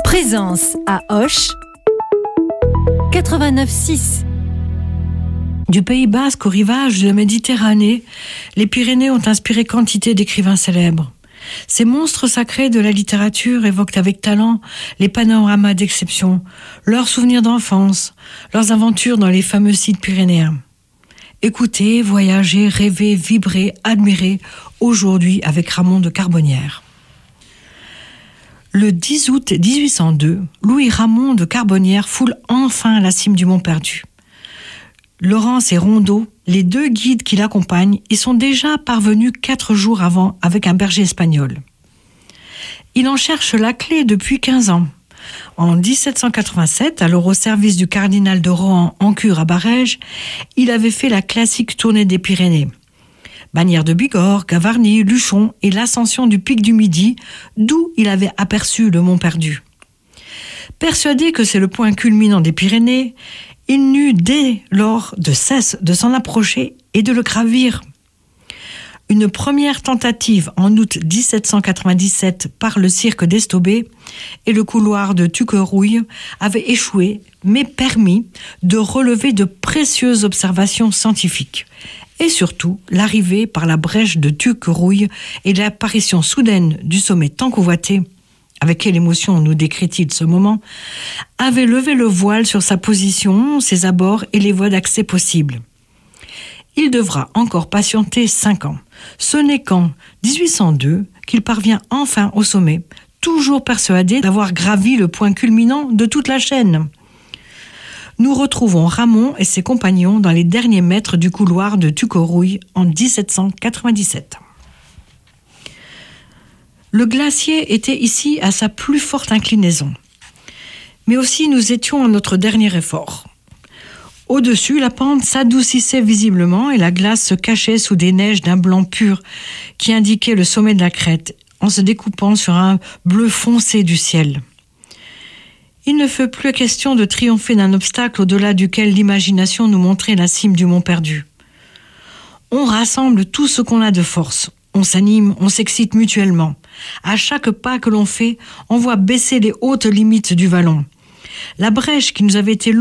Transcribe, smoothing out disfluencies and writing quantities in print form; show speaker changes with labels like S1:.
S1: Présence à Auch 89.6.
S2: Du Pays Basque au rivage de la Méditerranée, les Pyrénées ont inspiré quantité d'écrivains célèbres. Ces monstres sacrés de la littérature évoquent avec talent les panoramas d'exception, leurs souvenirs d'enfance, leurs aventures dans les fameux sites pyrénéens. Écoutez, voyagez, rêvez, vibrez, admirez, aujourd'hui avec Ramon de Carbonnières. Le 10 août 1802, Louis Ramon de Carbonnières foule enfin la cime du Mont Perdu. Laurence et Rondeau, les deux guides qui l'accompagnent, y sont déjà parvenus 4 jours avant avec un berger espagnol. Il en cherche la clé depuis 15 ans. En 1787, alors au service du cardinal de Rohan en cure à Barèges, il avait fait la classique tournée des Pyrénées. Bagnères de Bigorre, Gavarnie, Luchon et l'ascension du pic du Midi, d'où il avait aperçu le Mont Perdu. Persuadé que c'est le point culminant des Pyrénées, il n'eut dès lors de cesse de s'en approcher et de le gravir. Une première tentative en août 1797 par le cirque d'Estobé et le couloir de Tuquerouille avait échoué, mais permis de relever de précieuses observations scientifiques. Et surtout, l'arrivée par la brèche de Tuquerouille et l'apparition soudaine du sommet tant convoité, avec quelle émotion nous décrit-il ce moment, avait levé le voile sur sa position, ses abords et les voies d'accès possibles. Il devra encore patienter 5 ans. Ce n'est qu'en 1802 qu'il parvient enfin au sommet, toujours persuadé d'avoir gravi le point culminant de toute la chaîne. Nous retrouvons Ramon et ses compagnons dans les derniers mètres du couloir de Tuquerouille en 1797. Le glacier était ici à sa plus forte inclinaison. Mais aussi nous étions à notre dernier effort. Au-dessus, la pente s'adoucissait visiblement et la glace se cachait sous des neiges d'un blanc pur qui indiquaient le sommet de la crête, en se découpant sur un bleu foncé du ciel. Il ne fut plus question de triompher d'un obstacle au-delà duquel l'imagination nous montrait la cime du Mont Perdu. On rassemble tout ce qu'on a de force. On s'anime, on s'excite mutuellement. À chaque pas que l'on fait, on voit baisser les hautes limites du vallon. La brèche qui nous avait été